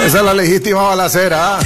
Esa es la legítima balacera.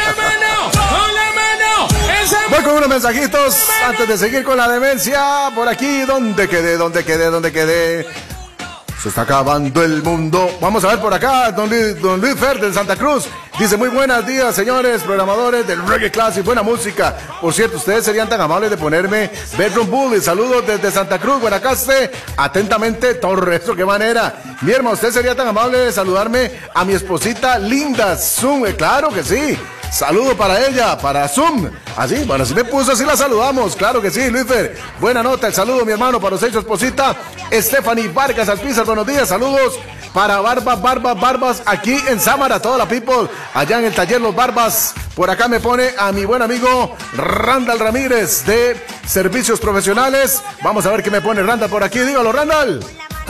Voy con unos mensajitos antes de seguir con la demencia. Por aquí, ¿dónde quedé? Se está acabando el mundo. Vamos a ver por acá, don Luis Fer de Santa Cruz. Dice, muy buenos días, señores programadores del Reggae Classic, buena música. Por cierto, ustedes serían tan amables de ponerme Bedroom Bully. Saludos desde Santa Cruz, Guanacaste. Atentamente, Torres, qué manera. Mi hermano, usted sería tan amable de saludarme a mi esposita Linda Zoom. Claro que sí. Saludo para ella, para Zoom. Así, bueno, si me puso, así la saludamos. Claro que sí, Luisfer. Buena nota, el saludo, mi hermano, para usted y su esposita Stephanie Vargas Alpizar. Buenos días, saludos para Barbas, aquí en Samara, toda la people, allá en el taller Los Barbas. Por acá me pone a mi buen amigo Randall Ramírez de Servicios Profesionales. Vamos a ver qué me pone Randall por aquí. Dígalo, Randall.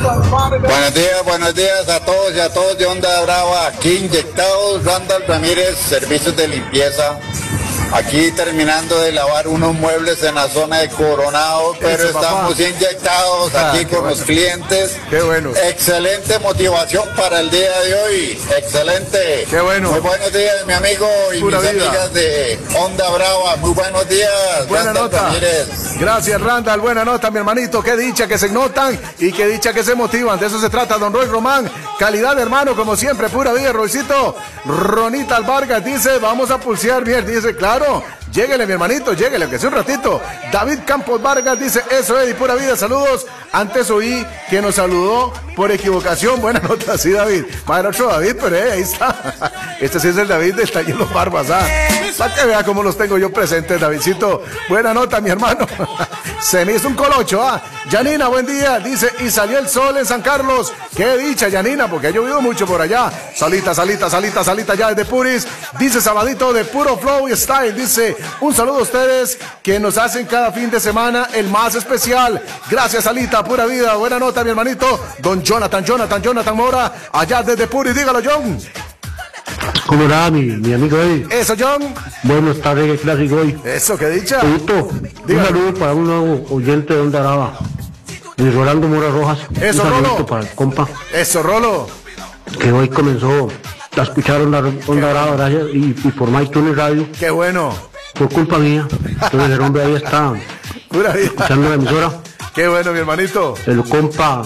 Buenos días a todos y a todos de Onda Brava, aquí inyectados, Randall Ramírez, servicios de limpieza, aquí terminando de lavar unos muebles en la zona de Coronado, pero estamos inyectados aquí con los clientes. Qué bueno. Excelente motivación para el día de hoy, excelente. Qué bueno. Muy buenos días, mi amigo y mis amigas de Onda Brava, muy buenos días. Buena nota. Ramírez. Gracias, Randall, buena nota, mi hermanito, qué dicha que se notan y qué dicha que se motivan, de eso se trata, don Roy Román, calidad hermano, como siempre, pura vida, Roycito. Ronita Alvargas dice, vamos a pulsear bien, dice, claro, lléguele mi hermanito, lléguele, que sea un ratito. David Campos Vargas dice, eso es, y pura vida, saludos. Antes oí que nos saludó por equivocación, buena nota, sí, David. Para otro David, pero ahí está. Este sí es el David del taller Los Barbas, para que vea cómo los tengo yo presentes, Davidcito. Buena nota, mi hermano. Se me hizo un colocho, Yanina, buen día, dice, y salió el sol en San Carlos. Qué dicha, Yanina, porque ha llovido mucho por allá. Salita ya desde Puris. Dice Sabadito de Puro Flow y Style. Dice, un saludo a ustedes que nos hacen cada fin de semana el más especial. Gracias, Salita, pura vida. Buena nota, mi hermanito. Don Jonathan Mora, allá desde Puris. Dígalo, John. ¿Cómo era mi amigo hoy? Eso, John. Bueno, está Reggae Classic hoy. Eso, qué dicha. Un saludo para un nuevo oyente de Onda Brava. Y Rolando Mora Rojas. Eso, un Rolo. Para el compa. Eso, Rolo. Que hoy comenzó a escuchar Onda Brava, gracias, y por MyTunes Radio. Qué bueno. Por culpa mía. Entonces el hombre ahí está pura vida. Escuchando la emisora. Qué bueno, mi hermanito. El compa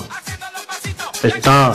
está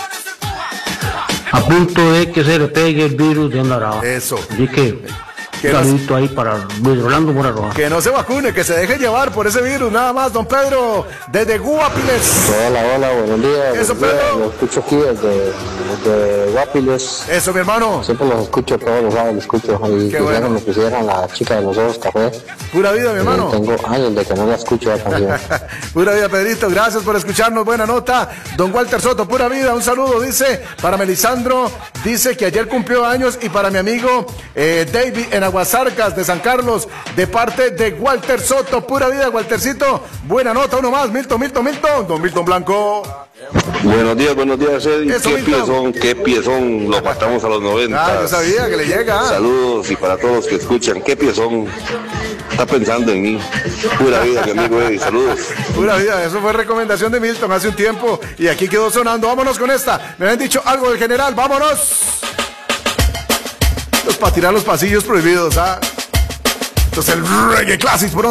a punto de que se le pegue el virus de Onda Brava. Eso. Así que un saludito ahí para Luis Rolando Mora Rojas. Que no se vacune, que se deje llevar por ese virus, nada más, don Pedro, desde Guapiles. Hola, buenos días. Eso, Pedro. Los escucho aquí desde Guapiles. Eso, mi hermano. Siempre los escucho, todos los sábados los escucho. Y quisiera que me pusieran la chica de los ojos café. Pura vida, mi hermano. Tengo años de que no la escucho la canción. Pura vida, Pedrito, gracias por escucharnos, buena nota. Don Walter Soto, pura vida, un saludo, dice, para Melisandro, dice que ayer cumplió años, y para mi amigo David en Aguasarcas de San Carlos, de parte de Walter Soto, pura vida, Waltercito, buena nota, uno más, Milton, don Milton Blanco. Buenos días, Eddie. Eso, qué piezón, lo matamos a los 90. Yo sabía que le llega. Saludos, y para todos los que escuchan, qué piezón, está pensando en mí. Pura vida, mi amigo Eddie, saludos. Pura vida, eso fue recomendación de Milton hace un tiempo, y aquí quedó sonando. Vámonos con esta, me habían dicho algo del general, vámonos. Para tirar los pasillos prohibidos, Entonces el Reggae Classic por